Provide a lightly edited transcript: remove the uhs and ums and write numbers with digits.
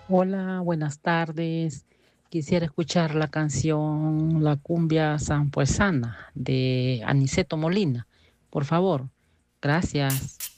Hola, buenas tardes. Quisiera escuchar la canción La cumbia sanpuesana de Aniceto Molina. Por favor, gracias.